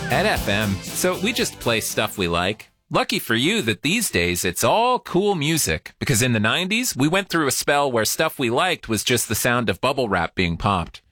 At FM, so we just play stuff we like. Lucky for you that these days it's all cool music, because in the 90s, we went through a spell where stuff we liked was just the sound of bubble wrap being popped.